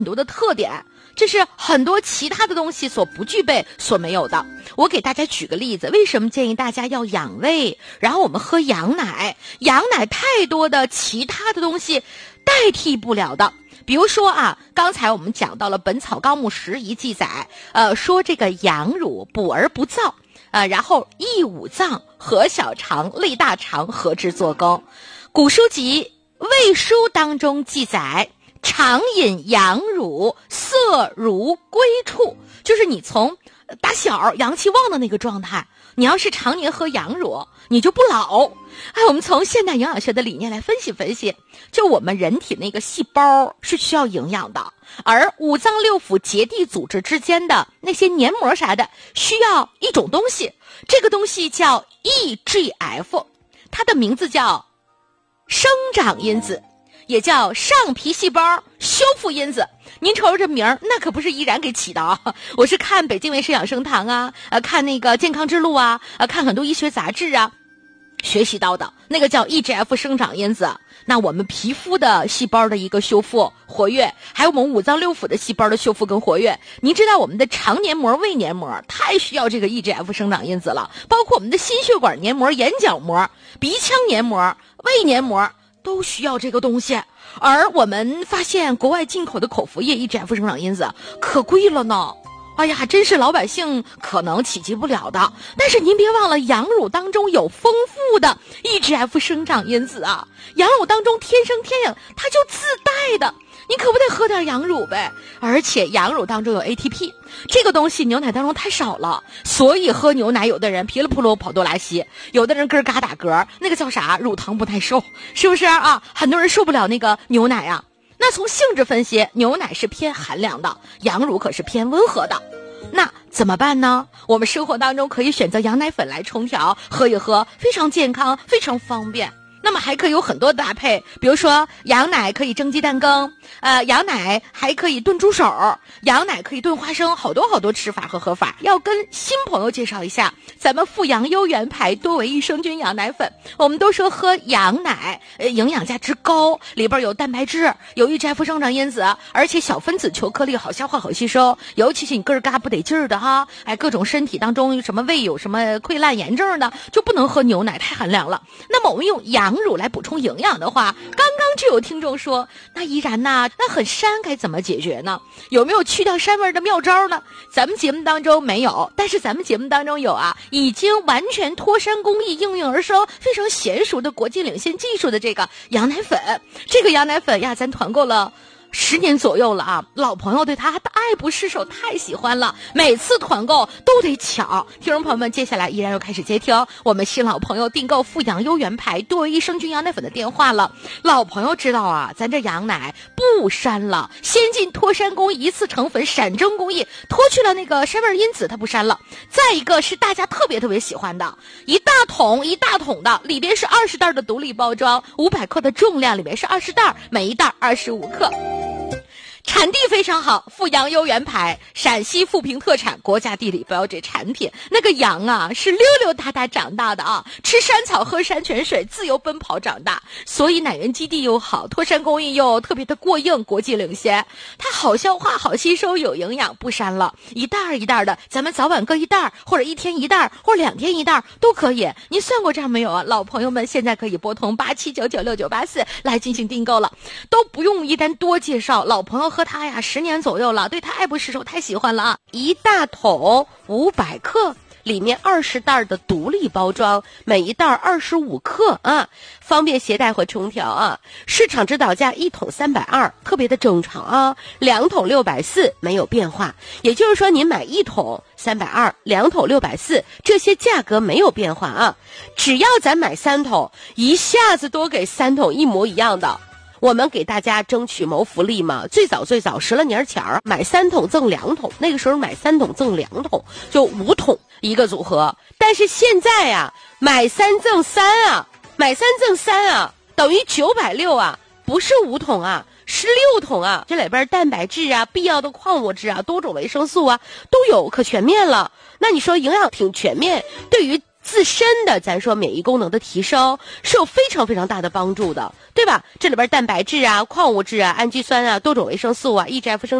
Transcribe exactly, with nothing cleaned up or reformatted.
很多的特点，这是很多其他的东西所不具备所没有的。我给大家举个例子，为什么建议大家要养胃，然后我们喝羊奶？羊奶太多的其他的东西代替不了的。比如说啊，刚才我们讲到了《本草纲目拾遗》记载，呃，说这个羊乳补而不燥，呃，然后益五脏，和小肠、利大肠，和之作羹。古书籍《魏书》当中记载，常饮羊乳，色如归处，就是你从打小阳气旺的那个状态，你要是常年喝羊乳，你就不老。哎，我们从现代营养学的理念来分析分析，就我们人体那个细胞是需要营养的，而五脏六腑结缔组织之间的那些黏膜啥的，需要一种东西，这个东西叫 E G F， 它的名字叫生长因子，也叫上皮细胞修复因子。您瞅瞅这名儿，那可不是依然给起的啊！我是看北京卫视养生堂啊，呃，看那个健康之路啊，呃，看很多医学杂志啊，学习到的那个叫 E G F 生长因子。那我们皮肤的细胞的一个修复活跃，还有我们五脏六腑的细胞的修复跟活跃。您知道我们的肠黏膜、胃黏膜太需要这个 E G F 生长因子了，包括我们的心血管黏膜、眼角膜、鼻腔黏膜、胃黏膜都需要这个东西。而我们发现国外进口的口服液 E G F 生长因子可贵了呢，哎呀，真是老百姓可能企及不了的。但是您别忘了，羊乳当中有丰富的 E G F 生长因子啊，羊乳当中天生天养，它就自带的，你可不得喝点羊乳呗。而且羊乳当中有 A T P， 这个东西牛奶当中太少了，所以喝牛奶有的人噼里扑噜跑多拉稀，有的人咯嘎打嗝，那个叫啥，乳糖不耐受，是不是啊？很多人受不了那个牛奶啊。那从性质分析，牛奶是偏寒凉的，羊乳可是偏温和的。那怎么办呢？我们生活当中可以选择羊奶粉来冲调，喝一喝，非常健康，非常方便。那么还可以有很多搭配，比如说羊奶可以蒸鸡蛋羹，呃，羊奶还可以炖猪手，羊奶可以炖花生，好多好多吃法和喝法。要跟新朋友介绍一下，咱们富阳优元牌多维益生菌羊奶粉。我们都说喝羊奶，呃，营养价值高，里边有蛋白质，有 E G F 生长因子，而且小分子球颗粒好消化好吸收，尤其是你个儿嘎不得劲儿的哈，哎，各种身体当中什么胃有什么溃烂炎症的，就不能喝牛奶，太寒凉了。那么我们用羊乳来补充营养的话，刚刚就有听众说，那依然呐，那很膻该怎么解决呢？有没有去掉膻味的妙招呢？咱们节目当中没有，但是咱们节目当中有啊，已经完全脱膻工艺应运而生，非常娴熟的国际领先技术的这个羊奶粉。这个羊奶粉呀，咱团购了十年左右了啊，老朋友对它爱不释手，太喜欢了，每次团购都得抢。听众朋友们，接下来依然又开始接听我们新老朋友订购富阳优元牌多维益生菌羊奶粉的电话了。老朋友知道啊，咱这羊奶不膻了，先进脱膻工艺，一次成粉闪蒸工艺，脱去了那个膻味因子，它不膻了。再一个是大家特别特别喜欢的，一大桶一大桶的，里边是二十袋的独立包装，五百克的重量，里边是二十袋，每一袋二十五克。产地非常好，富阳优元牌，陕西富平特产，国家地理标志产品。那个羊啊，是溜溜达达长大的啊，吃山草喝山泉水，自由奔跑长大，所以奶源基地又好，脱膻工艺又特别的过硬，国际领先。它好消化，好吸收，有营养，不膻了。一袋儿一袋儿的，咱们早晚各一袋儿，或者一天一袋儿，或者两天一袋儿都可以。您算过账没有啊？老朋友们现在可以拨通八七九九六九八四来进行订购了，都不用一单多介绍。老朋友喝它呀，十年左右了，对它爱不释手，太喜欢了啊！一大桶五百克，里面二十袋的独立包装，每一袋二十五克啊，方便携带和冲调啊。市场指导价一桶三百二，特别的正常啊。两桶六百四，没有变化。也就是说，您买一桶三百二，两桶六百四，这些价格没有变化啊。只要咱买三桶，一下子多给三桶一模一样的。我们给大家争取谋福利嘛，最早最早十来年前儿买三桶赠两桶，那个时候买三桶赠两桶，就五桶一个组合。但是现在呀、啊，买三赠三啊，买三赠三啊，等于九百六啊，不是五桶啊，是六桶啊。这里边蛋白质啊、必要的矿物质啊、多种维生素啊都有，可全面了。那你说营养挺全面，对于自身的咱说免疫功能的提升是有非常非常大的帮助的，对吧？这里边蛋白质啊、矿物质啊、氨基酸啊、多种维生素啊、抑制癌生